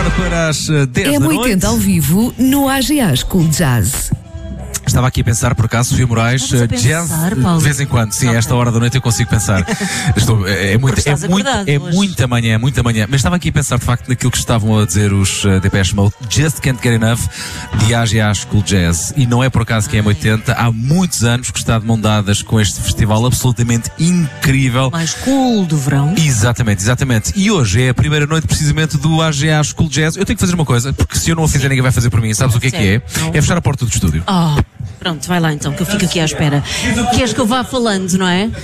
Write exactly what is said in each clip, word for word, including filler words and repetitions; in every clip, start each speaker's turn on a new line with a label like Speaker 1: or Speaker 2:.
Speaker 1: agora para as dez
Speaker 2: M
Speaker 1: da noite.
Speaker 2: M oitenta ao vivo no A G A School Jazz.
Speaker 1: Estava aqui a pensar, por acaso, Sofia Moraes,
Speaker 3: Estás a
Speaker 1: jazz,
Speaker 3: pensar, Paulo?
Speaker 1: de vez em quando, sim, a esta hora da noite eu consigo pensar. Estou, é, é, muito, é,
Speaker 3: estás
Speaker 1: muito,
Speaker 3: acordado
Speaker 1: é
Speaker 3: hoje.
Speaker 1: muita manhã, é muita manhã. Mas estava aqui a pensar, de facto, naquilo que estavam a dizer os uh, Depeche Mode, Just Can't Get Enough, de A G A School Jazz. E não é por acaso que é M oitenta, há muitos anos que está de mão dadas com este festival absolutamente incrível.
Speaker 3: Mais cool do verão.
Speaker 1: Exatamente, exatamente. E hoje é a primeira noite precisamente do A G A School Jazz. Eu tenho que fazer uma coisa, porque se eu não a fizer, ninguém vai fazer por mim. Sabes o que é que é? É fechar a porta do estúdio.
Speaker 3: Oh, pronto, vai lá então, que eu fico aqui à espera. Queres que eu vá falando, não é?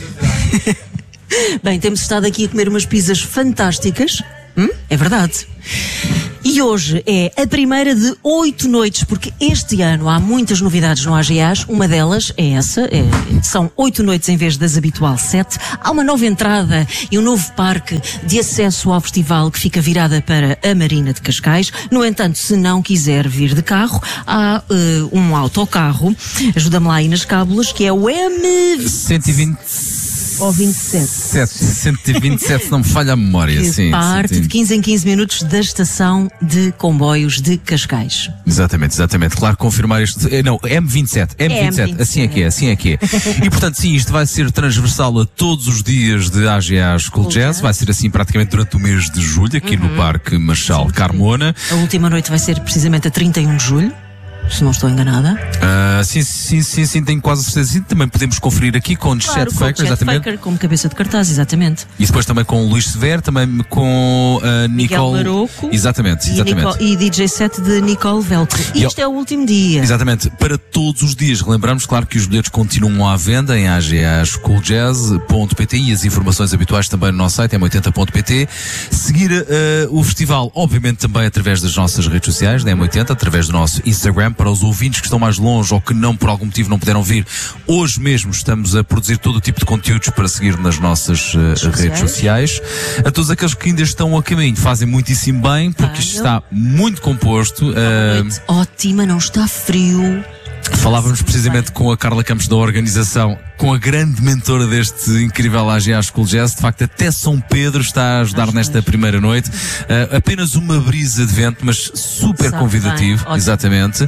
Speaker 3: Bem, temos estado aqui a comer umas pizzas fantásticas. Hum? É verdade. E hoje é a primeira de oito noites, porque este ano há muitas novidades no A G A. Uma delas é essa, é, são oito noites em vez das habitual sete. Há uma nova entrada e um novo parque de acesso ao festival que fica virada para a Marina de Cascais. No entanto, se não quiser vir de carro, há uh, um autocarro, ajuda-me lá aí nas cábulas, que é o M
Speaker 1: cento e vinte
Speaker 3: ou vinte e sete.
Speaker 1: cento e vinte e sete, se não me falha a memória.
Speaker 3: Que
Speaker 1: sim,
Speaker 3: parte
Speaker 1: sim,
Speaker 3: de quinze em quinze minutos da estação de comboios de Cascais.
Speaker 1: Exatamente, exatamente. Claro, confirmar isto. eh, Não, M vinte e sete. M vinte e sete.
Speaker 3: M vinte e sete.
Speaker 1: Assim é que é, assim é que é. E portanto, sim, isto vai ser transversal a todos os dias de A G A School
Speaker 3: School
Speaker 1: Jazz.
Speaker 3: Jazz.
Speaker 1: Vai ser assim praticamente durante o mês de julho, aqui no Parque Marchal Carmona.
Speaker 3: A última noite vai ser precisamente a trinta e um de julho, se não estou enganada.
Speaker 1: Ah, sim, sim, sim, sim, tenho quase certeza. Sim, também podemos conferir aqui com o Chet
Speaker 3: Claro, com o
Speaker 1: Faker,
Speaker 3: Chet
Speaker 1: exatamente.
Speaker 3: Faker como cabeça de cartaz, exatamente.
Speaker 1: E depois também com o Luís Severo, também com a
Speaker 3: Miguel
Speaker 1: Nicole.
Speaker 3: Maroco.
Speaker 1: Exatamente,
Speaker 3: E,
Speaker 1: exatamente.
Speaker 3: Nicole- e D J set de Nicole Velcro.
Speaker 1: E
Speaker 3: Isto é o último dia.
Speaker 1: Exatamente, para todos os dias. Lembramos, claro, que os bilhetes continuam à venda em a g a school jazz ponto p t e as informações habituais também no nosso site, m oitenta ponto p t. Seguir uh, o festival, obviamente, também através das nossas redes sociais, da M oitenta, através do nosso Instagram. Para os ouvintes que estão mais longe ou que não, por algum motivo, não puderam vir, hoje mesmo estamos a produzir todo o tipo de conteúdos para seguir nas nossas uh,
Speaker 3: Sociais.
Speaker 1: redes sociais. A todos aqueles que ainda estão a caminho, fazem muitíssimo bem, porque isto está muito composto. Uh,
Speaker 3: Noite ótima, não está frio.
Speaker 1: Falávamos precisamente com a Carla Campos da organização, com a grande mentora deste incrível A G A School Jazz. De facto, até São Pedro está a ajudar nesta primeira noite. Uh, apenas uma brisa de vento, mas super
Speaker 3: Sabe
Speaker 1: convidativo.
Speaker 3: bem, ótimo.
Speaker 1: Exatamente.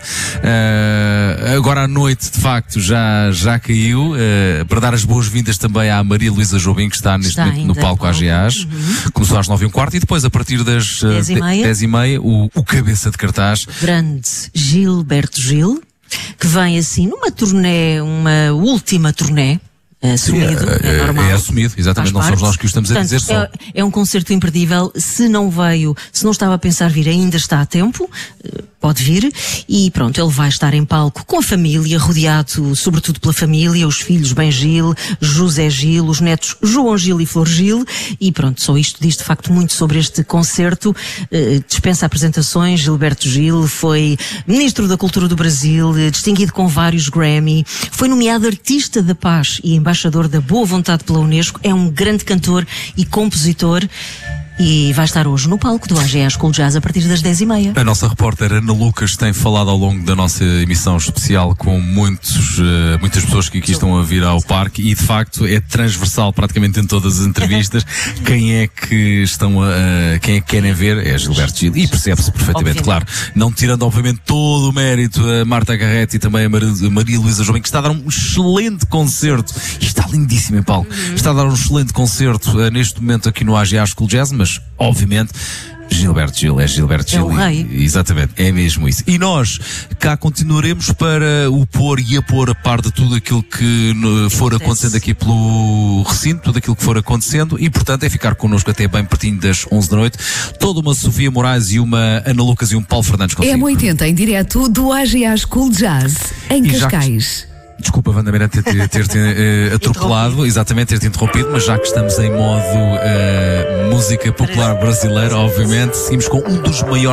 Speaker 1: Uh, agora à noite, de facto, já, já caiu. Uh, para dar as boas-vindas também à Maria Luísa Jobim, que está neste
Speaker 3: Está
Speaker 1: momento no
Speaker 3: ainda
Speaker 1: palco
Speaker 3: no
Speaker 1: A G A.
Speaker 3: Uhum.
Speaker 1: Começou às nove e um quarto e depois, a partir das uh,
Speaker 3: Dez e meia.
Speaker 1: dez e meia, o, o cabeça de cartaz.
Speaker 3: Grande Gilberto Gil, que vem assim numa turnê, uma última turnê, assumido, é,
Speaker 1: é,
Speaker 3: normal.
Speaker 1: é assumido, exatamente,
Speaker 3: Faz
Speaker 1: não somos
Speaker 3: parte.
Speaker 1: nós que o estamos a
Speaker 3: Portanto,
Speaker 1: dizer só.
Speaker 3: É, é um concerto imperdível. Se não veio, se não estava a pensar vir, ainda está a tempo, eh, pode vir. E pronto, ele vai estar em palco com a família, rodeado sobretudo pela família, os filhos Ben Gil, José Gil, os netos João Gil e Flor Gil. E pronto, só isto diz de facto muito sobre este concerto. Eh, dispensa apresentações. Gilberto Gil foi Ministro da Cultura do Brasil, eh, distinguido com vários Grammy, foi nomeado Artista da Paz e Embaixador da Boa Vontade pela Unesco. É um grande cantor e compositor e vai estar hoje no palco do A G A School Jazz a partir das dez e meia.
Speaker 1: A nossa repórter Ana Lucas tem falado ao longo da nossa emissão especial com muitos, uh, muitas pessoas que aqui estão a vir ao parque e de facto é transversal praticamente em todas as entrevistas. Quem é que estão a, uh, quem é que querem ver é Gilberto Gil e percebe-se perfeitamente,
Speaker 3: Obviamente.
Speaker 1: claro. Não tirando obviamente todo o mérito a Marta Garrett e também a Mar- a Maria Luísa Jobim, que está a dar um excelente concerto e está lindíssimo em palco.
Speaker 3: Uhum.
Speaker 1: Está a dar um excelente concerto uh, neste momento aqui no A G A School Jazz, mas obviamente Gilberto Gil é Gilberto Gil.
Speaker 3: É o rei.
Speaker 1: E, exatamente, é mesmo isso. E nós cá continuaremos para o pôr e a pôr a par de tudo aquilo que no, for acontecendo aqui pelo recinto, tudo aquilo que for acontecendo e portanto é ficar connosco até bem pertinho das onze da noite. Toda uma Sofia Moraes e uma Ana Lucas e um Paulo Fernandes consigo.
Speaker 2: M oitenta em direto do A G A School Jazz em
Speaker 1: E já que-
Speaker 2: Cascais.
Speaker 1: Desculpa, Wanda Miranda, ter, ter, ter eh, atropelado, exatamente, ter-te interrompido, mas já que estamos em modo eh, música popular brasileira, obviamente, seguimos com um dos maiores